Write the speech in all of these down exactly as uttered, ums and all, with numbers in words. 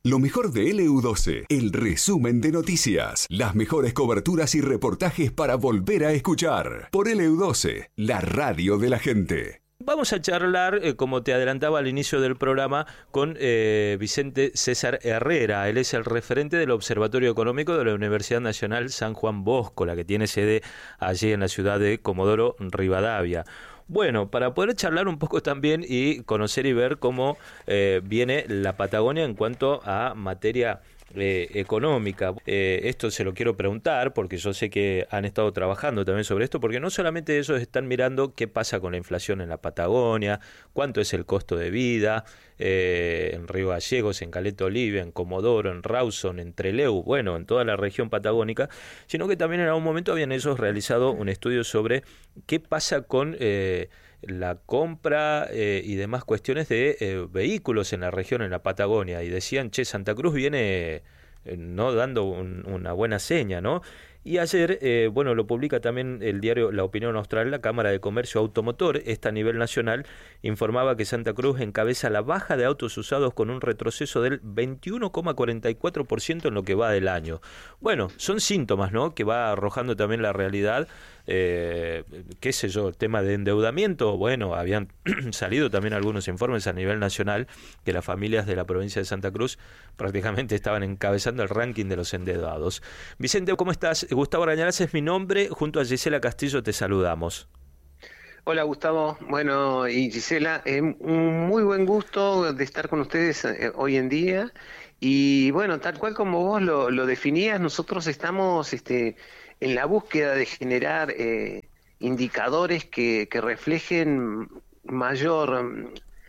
Lo mejor de L U doce, el resumen de noticias, las mejores coberturas y reportajes para volver a escuchar. Por L U doce, la radio de la gente. Vamos a charlar, eh, como te adelantaba al inicio del programa, con eh, Vicente César Herrera. Él es el referente del Observatorio Económico de la Universidad Nacional San Juan Bosco, la que tiene sede allí en la ciudad de Comodoro Rivadavia. Bueno, para poder charlar un poco también y conocer y ver cómo eh, viene la Patagonia en cuanto a materia eh, económica. Eh, esto se lo quiero preguntar porque yo sé que han estado trabajando también sobre esto, porque no solamente ellos están mirando qué pasa con la inflación en la Patagonia, cuánto es el costo de vida eh, en Río Gallegos, en Caleta Olivia, en Comodoro, en Rawson, en Trelew, bueno, en toda la región patagónica, sino que también en algún momento habían ellos realizado un estudio sobre qué pasa con eh, la compra eh, y demás cuestiones de eh, vehículos en la región, en la Patagonia, y decían, che, Santa Cruz viene eh, no dando un, una buena seña, ¿no? Y ayer, eh, bueno, lo publica también el diario La Opinión Austral, la Cámara de Comercio Automotor, esta a nivel nacional, informaba que Santa Cruz encabeza la baja de autos usados con un retroceso del veintiuno coma cuarenta y cuatro por ciento en lo que va del año. Bueno, son síntomas, ¿no?, que va arrojando también la realidad, eh, qué sé yo, el tema de endeudamiento. Bueno, habían salido también algunos informes a nivel nacional que las familias de la provincia de Santa Cruz prácticamente estaban encabezando el ranking de los endeudados. Vicente, ¿cómo estás? Gustavo Arañarás es mi nombre, junto a Gisela Castillo te saludamos. Hola Gustavo, bueno, y Gisela, eh, un muy buen gusto de estar con ustedes eh, hoy en día, y bueno, tal cual como vos lo, lo definías, nosotros estamos este, en la búsqueda de generar eh, indicadores que, que reflejen mayor,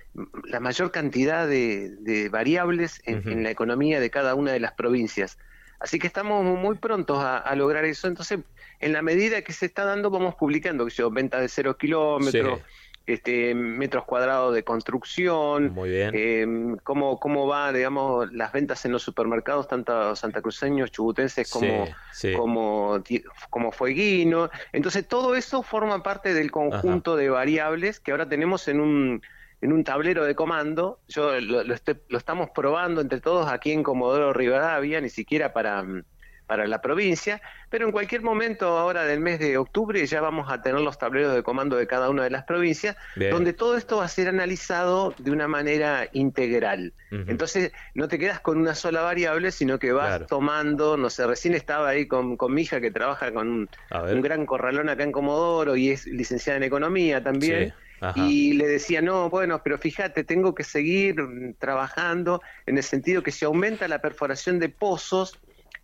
la mayor cantidad de, de variables en, uh-huh. en la economía de cada una de las provincias. Así que estamos muy prontos a, a lograr eso. Entonces, en la medida que se está dando, vamos publicando, que yo, ventas de cero kilómetros, sí. este, metros cuadrados de construcción, muy bien. Eh, cómo, cómo va, digamos, las ventas en los supermercados, tanto santacruceños, chubutenses, como, sí, sí. como, como fueguino. Entonces, todo eso forma parte del conjunto Ajá. de variables que ahora tenemos en un... en un tablero de comando. Yo lo, lo, estoy, lo estamos probando entre todos aquí en Comodoro Rivadavia, ni siquiera para, para la provincia, pero en cualquier momento ahora del mes de octubre ya vamos a tener los tableros de comando de cada una de las provincias, Bien. donde todo esto va a ser analizado de una manera integral. Uh-huh. Entonces no te quedas con una sola variable, sino que vas claro. tomando, no sé, recién estaba ahí con, con mi hija que trabaja con un, un gran corralón acá en Comodoro y es licenciada en economía también, sí. Ajá. Y le decía, no, bueno, pero fíjate, tengo que seguir trabajando en el sentido que si aumenta la perforación de pozos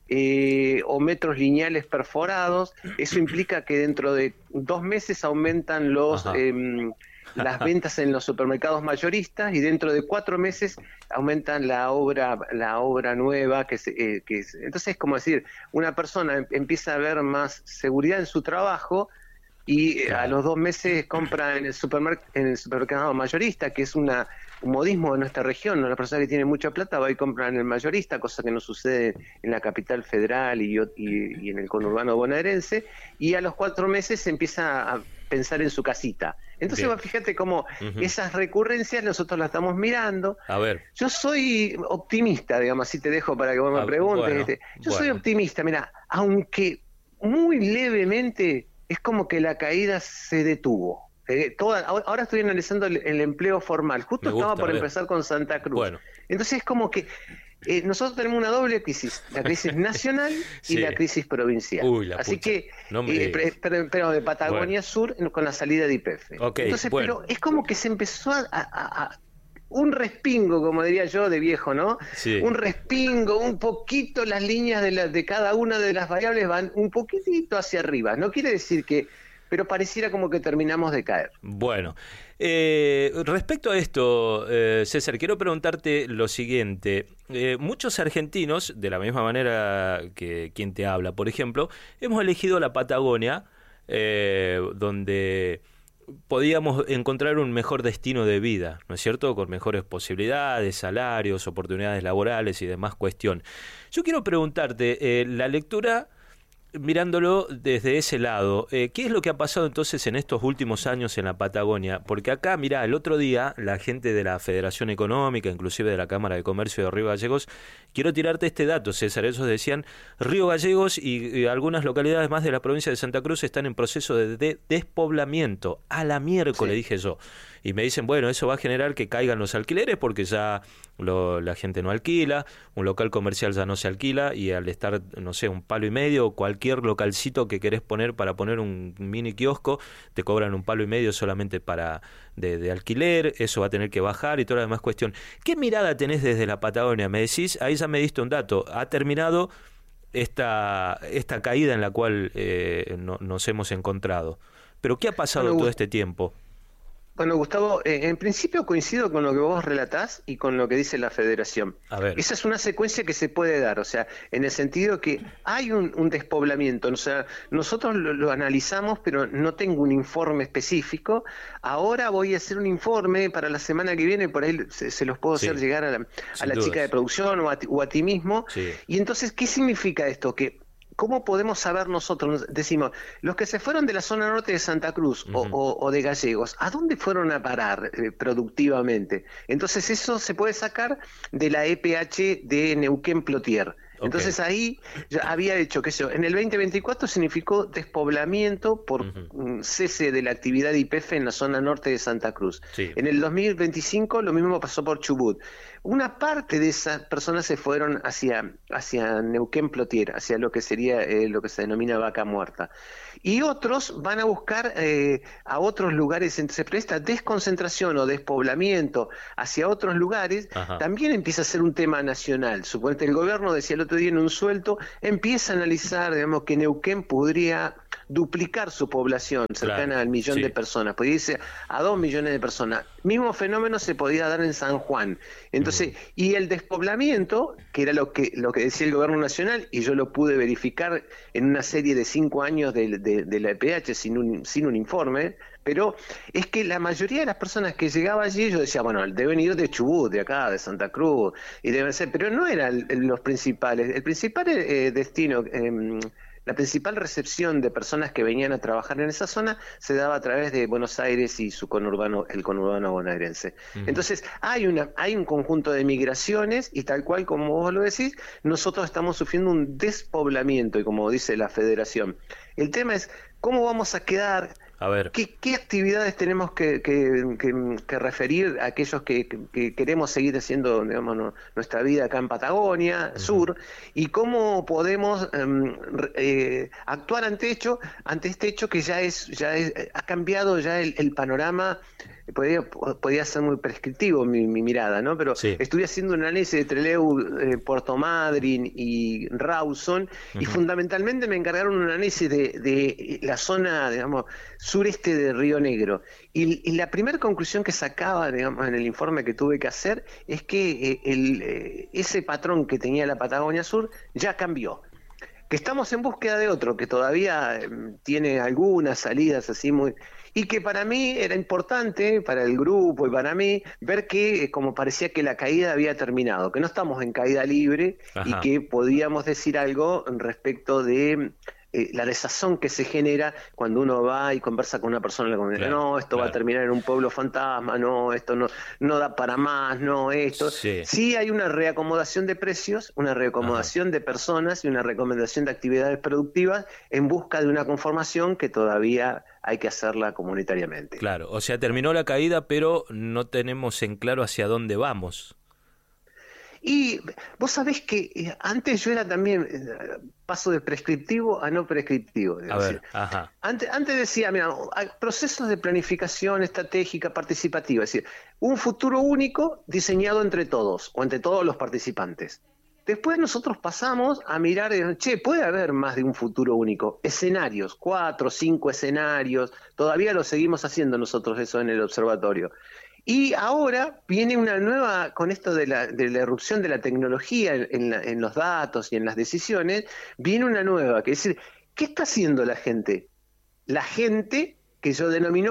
eh, o metros lineales perforados, eso implica que dentro de dos meses aumentan los eh, las ventas en los supermercados mayoristas y dentro de cuatro meses aumentan la obra la obra nueva que, se, eh, que es, entonces es como decir, una persona empieza a ver más seguridad en su trabajo y claro. a los dos meses compra en el supermercado, en el supermercado mayorista, que es una, un modismo de nuestra región, ¿no? La persona que tiene mucha plata va y compra en el mayorista, cosa que no sucede en la capital federal y, y, y en el conurbano bonaerense, y a los cuatro meses se empieza a pensar en su casita. Entonces, va, fíjate cómo uh-huh. esas recurrencias nosotros las estamos mirando. A ver. Yo soy optimista, digamos, así te dejo para que vos me preguntes. Bueno, este. Yo bueno. soy optimista, mira, aunque muy levemente es como que la caída se detuvo. Eh, toda, ahora estoy analizando el, el empleo formal. Justo gusta, estaba por empezar con Santa Cruz. Bueno. Entonces es como que eh, nosotros tenemos una doble crisis, la crisis nacional sí. y la crisis provincial. Uy, la Así pucha. que, no me eh, pero, pero de Patagonia bueno. Sur con la salida de Y P F. Okay, Entonces, bueno. pero es como que se empezó a, a, a un respingo, como diría yo, de viejo, ¿no? Sí. Un respingo, un poquito las líneas de, la, de cada una de las variables van un poquitito hacia arriba. No quiere decir que, pero pareciera como que terminamos de caer. Bueno, eh, respecto a esto, eh, César, quiero preguntarte lo siguiente. Eh, muchos argentinos, de la misma manera que quien te habla, por ejemplo, hemos elegido la Patagonia, eh, donde podíamos encontrar un mejor destino de vida, ¿no es cierto?, con mejores posibilidades, salarios, oportunidades laborales y demás cuestión. Yo quiero preguntarte, eh, la lectura mirándolo desde ese lado, eh, ¿qué es lo que ha pasado entonces en estos últimos años en la Patagonia? Porque acá, mirá, el otro día la gente de la Federación Económica, inclusive de la Cámara de Comercio de Río Gallegos, quiero tirarte este dato, César, ellos decían, Río Gallegos y, y algunas localidades más de la provincia de Santa Cruz están en proceso de, de despoblamiento. A la miércoles, sí. Dije yo. Y me dicen, bueno, eso va a generar que caigan los alquileres porque ya lo, la gente no alquila, un local comercial ya no se alquila y al estar, no sé, un palo y medio, cualquier localcito que querés poner para poner un mini kiosco, te cobran un palo y medio solamente para de, de alquiler, eso va a tener que bajar y toda la demás cuestión. ¿Qué mirada tenés desde la Patagonia? Me decís, ahí ya me diste un dato, ha terminado esta, esta caída en la cual eh, no, nos hemos encontrado. Pero ¿qué ha pasado bueno, todo este tiempo? Bueno, Gustavo, eh, en principio coincido con lo que vos relatás y con lo que dice la Federación. A ver. Esa es una secuencia que se puede dar, o sea, en el sentido que hay un, un despoblamiento, o sea, nosotros lo, lo analizamos, pero no tengo un informe específico. Ahora voy a hacer un informe para la semana que viene, por ahí se, se los puedo sí, hacer llegar a la, a la chica de producción o a, o a ti mismo. Sí. Y entonces, ¿qué significa esto? Que ¿cómo podemos saber nosotros? Decimos, los que se fueron de la zona norte de Santa Cruz uh-huh. o, o, o de Gallegos, ¿a dónde fueron a parar eh, productivamente? Entonces eso se puede sacar de la E P H de Neuquén Plotier. Okay. Entonces ahí ya había hecho que eso, en el veinte veinticuatro significó despoblamiento por uh-huh. cese de la actividad Y P F en la zona norte de Santa Cruz. Sí. En el dos mil veinticinco lo mismo pasó por Chubut. Una parte de esas personas se fueron hacia, hacia Neuquén Plotier, hacia lo que sería eh, lo que se denomina vaca muerta. Y otros van a buscar eh, a otros lugares, entonces esta desconcentración o despoblamiento hacia otros lugares Ajá. también empieza a ser un tema nacional. Suponete el gobierno decía el otro día en un suelto, empieza a analizar, digamos, que Neuquén podría duplicar su población cercana claro, al millón sí. de personas, podría irse a dos millones de personas. Mismo fenómeno se podía dar en San Juan. Entonces, uh-huh. y el despoblamiento, que era lo que lo que decía el gobierno nacional, y yo lo pude verificar en una serie de cinco años de, de, de la E P H sin un, sin un informe, pero es que la mayoría de las personas que llegaban allí, yo decía, bueno, deben ir de Chubut, de acá, de Santa Cruz, y deben ser, pero no eran los principales. El principal eh, destino, eh, la principal recepción de personas que venían a trabajar en esa zona se daba a través de Buenos Aires y su conurbano, el conurbano bonaerense. Uh-huh. Entonces, hay una, hay un conjunto de migraciones y tal cual como vos lo decís, nosotros estamos sufriendo un despoblamiento, y como dice la Federación. El tema es, ¿cómo vamos a quedar? A ver. ¿Qué, qué actividades tenemos que, que, que, que referir a aquellos que, que queremos seguir haciendo, digamos, no, nuestra vida acá en Patagonia, uh-huh. sur, y cómo podemos um, eh, actuar ante hecho, ante este hecho que ya es, ya es, ha cambiado ya el, el panorama. Podía, podía ser muy prescriptivo mi, mi mirada, ¿no? Pero sí. estuve haciendo un análisis de Trelew, eh, Puerto Madryn y Rawson, uh-huh. y fundamentalmente me encargaron un análisis de, de la zona, digamos, sureste de Río Negro. Y, y la primera conclusión que sacaba, digamos, en el informe que tuve que hacer es que eh, el, eh, ese patrón que tenía la Patagonia Sur ya cambió. Que estamos en búsqueda de otro, que todavía eh, tiene algunas salidas así muy... Y que para mí era importante, para el grupo y para mí, ver que eh, como parecía que la caída había terminado, que no estamos en caída libre. Ajá. Y que podíamos decir algo respecto de eh, la desazón que se genera cuando uno va y conversa con una persona en la comunidad. Claro, no, esto claro. va a terminar en un pueblo fantasma, no, esto no, no da para más, no, esto. Sí, sí hay una reacomodación de precios, una reacomodación Ajá. de personas y una recomendación de actividades productivas en busca de una conformación que todavía hay que hacerla comunitariamente. Claro, o sea, terminó la caída, pero no tenemos en claro hacia dónde vamos. Y vos sabés que antes yo era también, paso de prescriptivo a no prescriptivo. A ver, ajá. Antes, antes decía, mira, procesos de planificación estratégica participativa, es decir, un futuro único diseñado entre todos o entre todos los participantes. Después nosotros pasamos a mirar, che, puede haber más de un futuro único, escenarios, cuatro, cinco escenarios, todavía lo seguimos haciendo nosotros eso en el observatorio. Y ahora viene una nueva, con esto de la, de la irrupción de la tecnología en, en, la, en los datos y en las decisiones, viene una nueva, que es decir, ¿qué está haciendo la gente? La gente, que yo denomino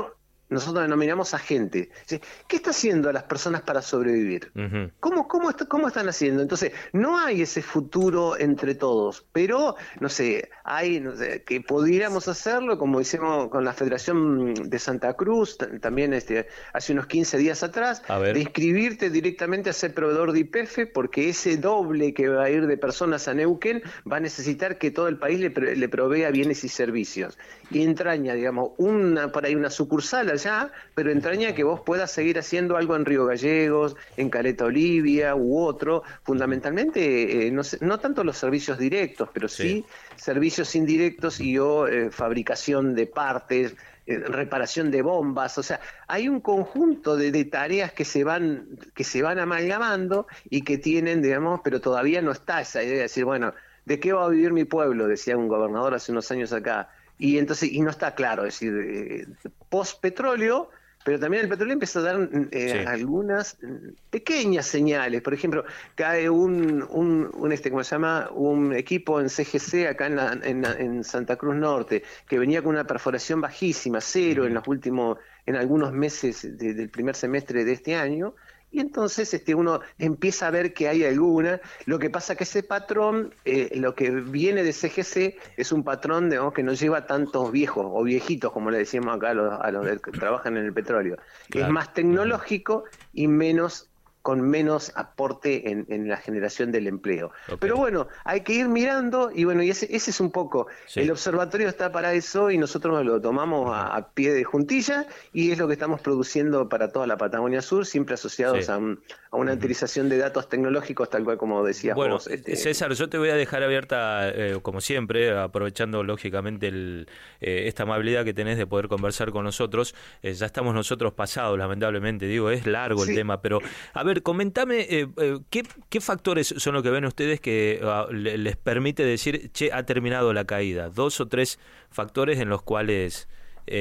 nosotros denominamos agente. ¿Qué está haciendo a las personas para sobrevivir? Uh-huh. ¿Cómo, cómo, est- ¿Cómo están haciendo? Entonces, no hay ese futuro entre todos, pero, no sé, hay no sé, que pudiéramos hacerlo, como hicimos con la Federación de Santa Cruz, t- también este, hace unos quince días atrás, de inscribirte directamente a ser proveedor de Y P F, porque ese doble que va a ir de personas a Neuquén va a necesitar que todo el país le, pre- le provea bienes y servicios. Y entraña, digamos, una por ahí una sucursal allá, pero entraña que vos puedas seguir haciendo algo en Río Gallegos, en Caleta Olivia u otro, fundamentalmente eh, no, sé, no tanto los servicios directos, pero sí, sí servicios indirectos y o eh, fabricación de partes, eh, reparación de bombas, o sea, hay un conjunto de, de tareas que se van que se van amalgamando y que tienen, digamos, pero todavía no está esa idea de decir, bueno, ¿de qué va a vivir mi pueblo?, decía un gobernador hace unos años acá. Y entonces y no está claro, es decir, eh, post petróleo, pero también el petróleo empieza a dar eh, sí. algunas pequeñas señales. Por ejemplo, cae un, un, un este ¿cómo se llama? Un equipo en C G C acá en, la, en, en Santa Cruz Norte, que venía con una perforación bajísima, cero, uh-huh. en los últimos, en algunos meses de, del primer semestre de este año. Y entonces este uno empieza a ver que hay alguna. Lo que pasa que ese patrón, eh, lo que viene de C G C, es un patrón, digamos, que no lleva tantos viejos o viejitos, como le decimos acá a los, a los que trabajan en el petróleo. Claro. Es más tecnológico y menos con menos aporte en, en la generación del empleo. Okay. Pero bueno, hay que ir mirando y bueno, y ese, ese es un poco, sí. el observatorio está para eso y nosotros lo tomamos a, a pie de juntilla y es lo que estamos produciendo para toda la Patagonia Sur, siempre asociados sí. a, un, a una utilización de datos tecnológicos, tal cual como decías bueno, vos. Este... César, yo te voy a dejar abierta, eh, como siempre, aprovechando lógicamente el, eh, esta amabilidad que tenés de poder conversar con nosotros. Eh, ya estamos nosotros pasados, lamentablemente, digo, es largo sí. el tema, pero a ver, comentame, eh, eh, ¿qué, ¿qué factores son los que ven ustedes que uh, les permite decir, che, ha terminado la caída? Dos o tres factores en los cuales,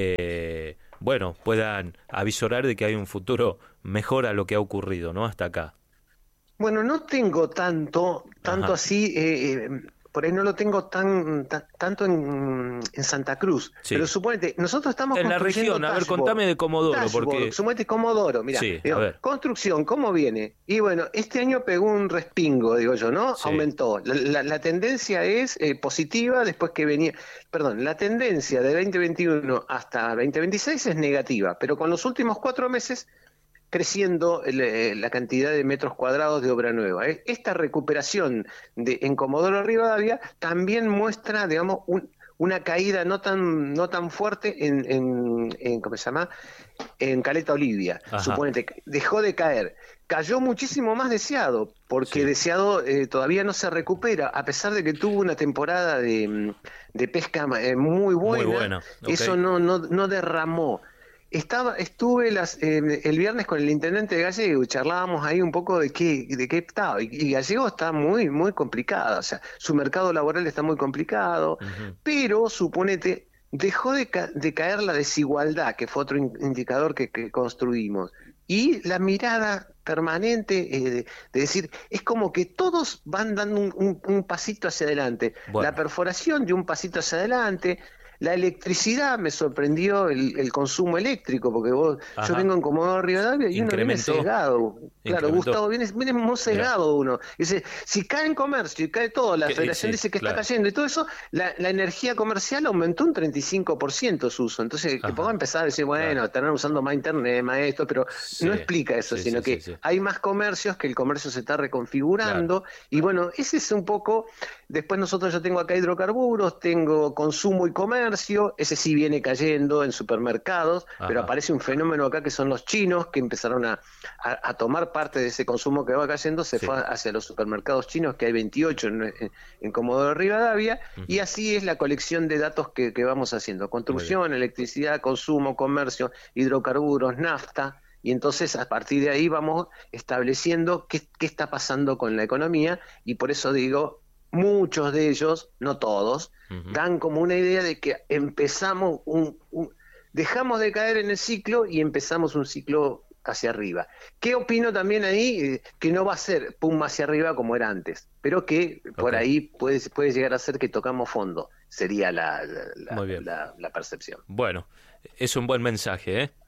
eh, bueno, puedan avisorar de que hay un futuro mejor a lo que ha ocurrido, ¿no? Hasta acá. Bueno, no tengo tanto, tanto Ajá. así... Eh, eh, por ahí no lo tengo tan, tan tanto en, en Santa Cruz, sí. pero suponete, nosotros estamos en la región, a ver, contame de Comodoro, dashboard, porque suponete Comodoro, mira, sí, construcción, ¿cómo viene? Y bueno, este año pegó un respingo, digo yo, ¿no? Sí. Aumentó, la, la, la tendencia es eh, positiva, después que venía, perdón, la tendencia de veinte veintiuno hasta veinte veintiséis es negativa, pero con los últimos cuatro meses creciendo el, la cantidad de metros cuadrados de obra nueva. Esta recuperación de, en Comodoro Rivadavia también muestra, digamos, un, una caída no tan no tan fuerte en, en, en ¿cómo se llama? En Caleta Olivia. Suponete, dejó de caer. Cayó muchísimo más Deseado, porque sí. Deseado eh, todavía no se recupera, a pesar de que tuvo una temporada de, de pesca eh, muy buena. Muy buena. Okay. Eso no, no, no derramó. Estaba, estuve las, eh, el viernes con el intendente de Gallego y charlábamos ahí un poco de qué, de qué estaba. Y, y Gallego está muy, muy complicado, o sea, su mercado laboral está muy complicado, uh-huh. pero suponete, dejó de, ca- de caer la desigualdad, que fue otro in- indicador que, que construimos. Y la mirada permanente eh, de, de decir, es como que todos van dando un, un, un pasito hacia adelante. Bueno. La perforación de un pasito hacia adelante. La electricidad, me sorprendió el, el consumo eléctrico, porque vos, yo vengo en Comodoro Rivadavia y uno viene sesgado. Claro, Gustavo, viene, viene muy sesgado uno. Dice, si cae en comercio y cae todo, la federación sí, dice que claro. está cayendo y todo eso, la, la energía comercial aumentó un treinta y cinco por ciento su uso. Entonces, Ajá. que podemos empezar a decir, bueno, claro. estarán usando más internet, más esto, pero sí. no explica eso, sí, sino sí, que sí, sí. hay más comercios, que el comercio se está reconfigurando, claro. y bueno, ese es un poco. Después nosotros, yo tengo acá hidrocarburos, tengo consumo y comercio, ese sí viene cayendo en supermercados, Ajá. pero aparece un fenómeno acá que son los chinos, que empezaron a, a, a tomar parte de ese consumo que va cayendo, se sí. fue hacia los supermercados chinos, que hay veintiocho en, en, en Comodoro Rivadavia, uh-huh. y así es la colección de datos que, que vamos haciendo, construcción, electricidad, consumo, comercio, hidrocarburos, nafta. Y entonces a partir de ahí vamos estableciendo qué, qué está pasando con la economía, y por eso digo, muchos de ellos, no todos, uh-huh. dan como una idea de que empezamos un, un dejamos de caer en el ciclo y empezamos un ciclo hacia arriba. ¿Qué opino también ahí? Que no va a ser pum hacia arriba como era antes, pero que okay. por ahí puede, puede llegar a ser que tocamos fondo, sería la, la, la, la, la percepción. Bueno, es un buen mensaje, ¿eh?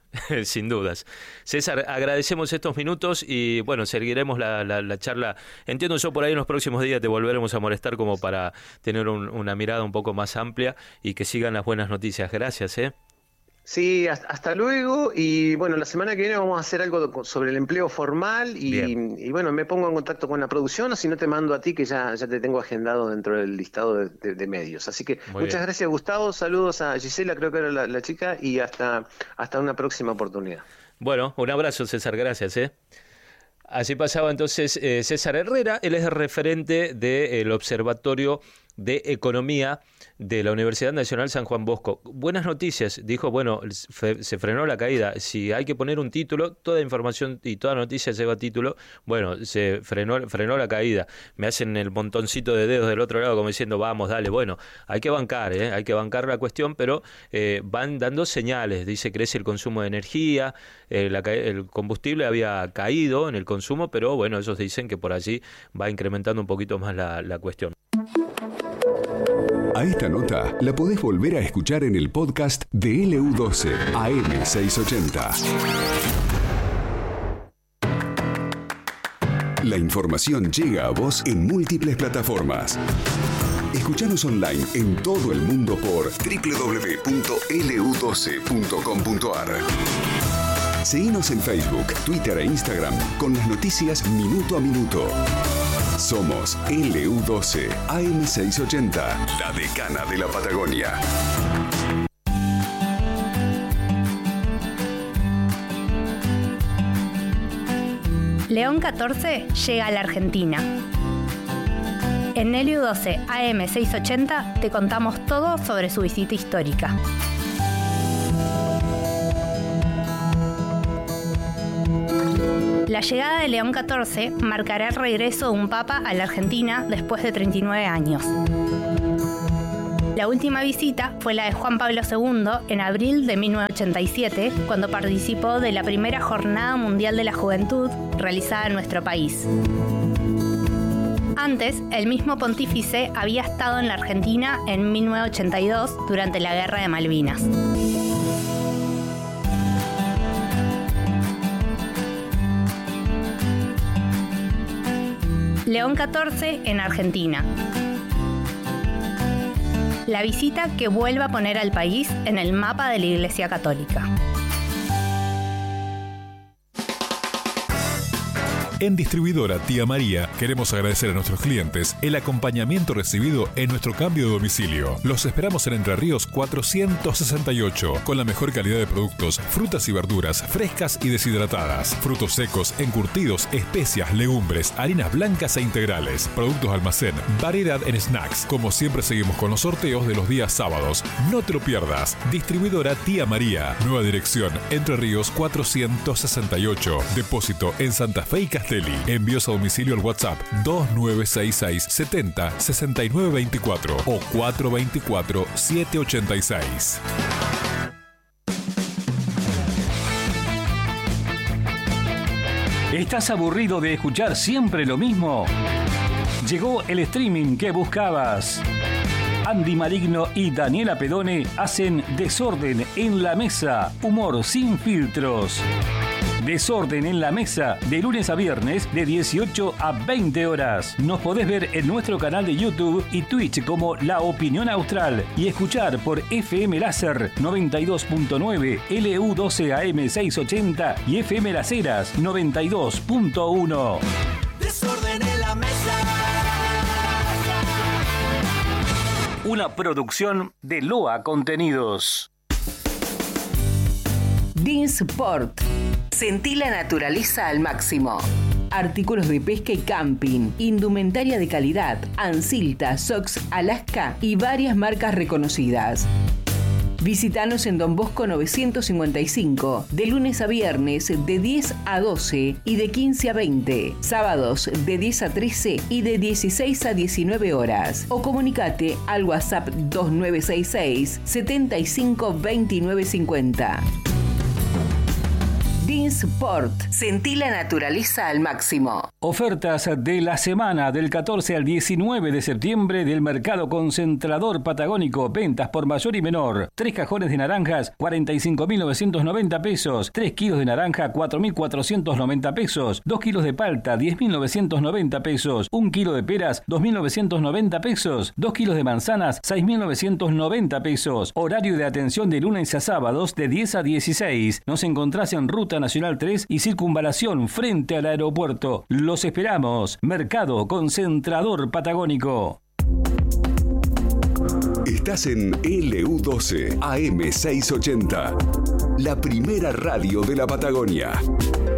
Sin dudas. César, agradecemos estos minutos y bueno, seguiremos la, la, la charla. Entiendo yo por ahí en los próximos días te volveremos a molestar como para tener un, una mirada un poco más amplia y que sigan las buenas noticias. Gracias, ¿eh? Sí, hasta luego y bueno, la semana que viene vamos a hacer algo sobre el empleo formal y, y bueno, me pongo en contacto con la producción o si no te mando a ti que ya, ya te tengo agendado dentro del listado de, de, de medios. Así que Muy muchas bien. gracias Gustavo, saludos a Gisela, creo que era la, la chica y hasta, hasta una próxima oportunidad. Bueno, un abrazo César, gracias. ¿eh? Así pasaba entonces eh, César Herrera, él es el referente del Observatorio de Economía de la Universidad Nacional San Juan Bosco. Buenas noticias, dijo, bueno, se frenó la caída. Si hay que poner un título, toda información y toda noticia lleva título, bueno, se frenó, frenó la caída. Me hacen el montoncito de dedos del otro lado como diciendo, vamos, dale, bueno, hay que bancar, ¿eh? hay que bancar la cuestión, pero eh, van dando señales. Dice, crece el consumo de energía, eh, la, el combustible había caído en el consumo, pero bueno, ellos dicen que por allí va incrementando un poquito más la, la cuestión. A esta nota la podés volver a escuchar en el podcast de L U doce A M seiscientos ochenta. La información llega a vos en múltiples plataformas. Escuchanos online en todo el mundo por doble u doble u doble u punto L U doce punto com punto A R. Seguinos en Facebook, Twitter e Instagram con las noticias minuto a minuto. Somos L U doce A M seiscientos ochenta, la decana de la Patagonia. León catorce llega a la Argentina. En L U doce A M seiscientos ochenta te contamos todo sobre su visita histórica. La llegada de León catorce marcará el regreso de un papa a la Argentina después de treinta y nueve años. La última visita fue la de Juan Pablo segundo en abril de mil novecientos ochenta y siete, cuando participó de la primera Jornada Mundial de la Juventud realizada en nuestro país. Antes, el mismo pontífice había estado en la Argentina en mil novecientos ochenta y dos durante la Guerra de Malvinas. León catorce en Argentina. La visita que vuelve a poner al país en el mapa de la Iglesia Católica. En Distribuidora Tía María queremos agradecer a nuestros clientes el acompañamiento recibido en nuestro cambio de domicilio. Los esperamos en Entre Ríos cuatrocientos sesenta y ocho, con la mejor calidad de productos, frutas y verduras frescas y deshidratadas, frutos secos, encurtidos, especias, legumbres, harinas blancas e integrales, productos almacén, variedad en snacks. Como siempre seguimos con los sorteos de los días sábados. No te lo pierdas. Distribuidora Tía María. Nueva dirección, Entre Ríos cuatrocientos sesenta y ocho. Depósito en Santa Fe y Castelli. Envíos a domicilio al WhatsApp dos nueve seis seis setenta sesenta y nueve veinticuatro o cuatro veinticuatro siete ochenta y seis. ¿Estás aburrido de escuchar siempre lo mismo? Llegó el streaming que buscabas. Andy Maligno y Daniela Pedone hacen Desorden en la Mesa, humor sin filtros. Desorden en la Mesa, de lunes a viernes, de dieciocho a veinte horas. Nos podés ver en nuestro canal de YouTube y Twitch como La Opinión Austral y escuchar por F M Láser noventa y dos punto nueve, L U doce A M seiscientos ochenta y F M Las Heras noventa y dos punto uno. Desorden en la Mesa. Una producción de Loa Contenidos. Dinsport. Sentí la naturaleza al máximo. Artículos de pesca y camping, indumentaria de calidad, Ansilta, Sox, Alaska y varias marcas reconocidas. Visítanos en Don Bosco novecientos cincuenta y cinco, de lunes a viernes de diez a doce y de quince a veinte, sábados de diez a trece y de dieciséis a diecinueve horas. O comunicate al WhatsApp dos nueve seis seis setenta y cinco veintinueve cincuenta. Prince Port. Sentí la naturaleza al máximo. Ofertas de la semana del catorce al diecinueve de septiembre del Mercado Concentrador Patagónico. Ventas por mayor y menor. Tres cajones de naranjas, cuarenta y cinco mil novecientos noventa pesos. Tres kilos de naranja, cuatro mil cuatrocientos noventa pesos. Dos kilos de palta, diez mil novecientos noventa pesos. Un kilo de peras, dos mil novecientos noventa pesos. Dos kilos de manzanas, seis mil novecientos noventa pesos. Horario de atención de lunes a sábados de diez a dieciséis. Nos encontrás en Ruta Nacional tres y Circunvalación frente al aeropuerto. Los esperamos. Mercado Concentrador Patagónico. Estás en L U doce A M seiscientos ochenta, la primera radio de la Patagonia.